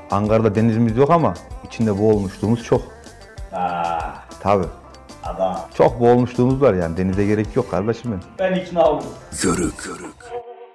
Ankara'da denizimiz yok ama içinde boğulmuşluğumuz çok. Tabii. Adam. Çok boğulmuşluğumuz var yani. Denize gerek yok kardeşim benim. Ben ikna oldum. Körük.